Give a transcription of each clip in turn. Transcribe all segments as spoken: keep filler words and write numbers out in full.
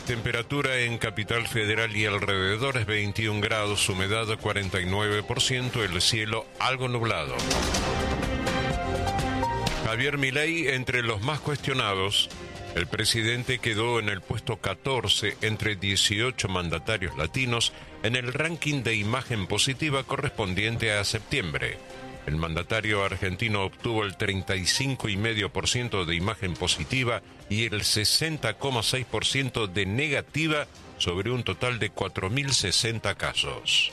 temperatura en Capital Federal y alrededores veintiún grados, humedad cuarenta y nueve por ciento, el cielo algo nublado. Javier Milei entre los más cuestionados. El presidente quedó en el puesto catorce entre dieciocho mandatarios latinos en el ranking de imagen positiva correspondiente a septiembre. El mandatario argentino obtuvo el treinta y cinco coma cinco por ciento de imagen positiva y el sesenta coma seis por ciento de negativa sobre un total de cuatro mil sesenta casos.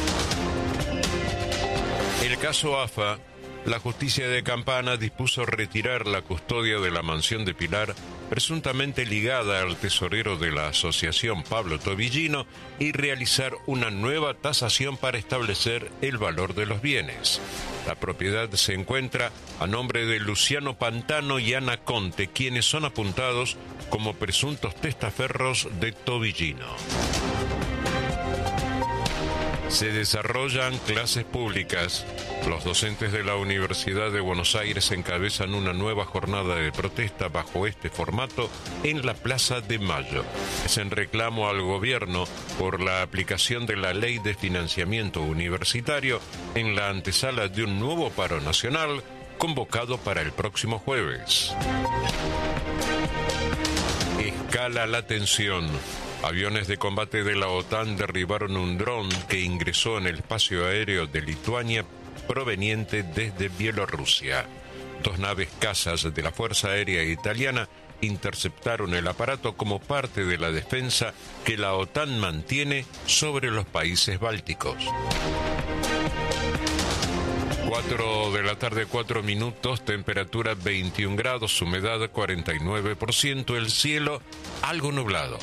El caso A F A. La justicia de Campana dispuso retirar la custodia de la mansión de Pilar, presuntamente ligada al tesorero de la asociación Pablo Tobillino, y realizar una nueva tasación para establecer el valor de los bienes. La propiedad se encuentra a nombre de Luciano Pantano y Ana Conte, quienes son apuntados como presuntos testaferros de Tobillino. Se desarrollan clases públicas. Los docentes de la Universidad de Buenos Aires encabezan una nueva jornada de protesta bajo este formato en la Plaza de Mayo. Es en reclamo al gobierno por la aplicación de la Ley de Financiamiento Universitario en la antesala de un nuevo paro nacional convocado para el próximo jueves. Escala la tensión. Aviones de combate de la OTAN derribaron un dron que ingresó en el espacio aéreo de Lituania proveniente desde Bielorrusia. Dos naves cazas de la Fuerza Aérea Italiana interceptaron el aparato como parte de la defensa que la OTAN mantiene sobre los países bálticos. cuatro de la tarde, cuatro minutos, temperatura veintiún grados, humedad cuarenta y nueve por ciento, el cielo algo nublado.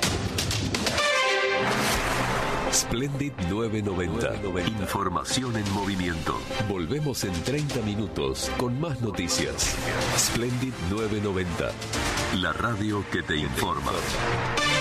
Splendid novecientos noventa. Información en movimiento. Volvemos en treinta minutos con más noticias. Splendid novecientos noventa. La radio que te informa.